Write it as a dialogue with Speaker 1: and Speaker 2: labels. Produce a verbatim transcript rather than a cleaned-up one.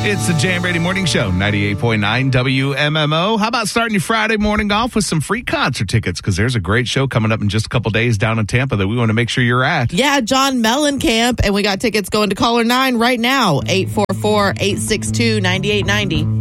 Speaker 1: It's the Jam Brady Morning Show, ninety-eight point nine W M M O. How about starting your Friday morning off with some free concert tickets? Because there's a great show coming up in just a couple days down in Tampa that we want to make sure you're at.
Speaker 2: Yeah, John Mellencamp, and we got tickets going to caller nine right now, eight four four, eight six two, nine eight nine zero.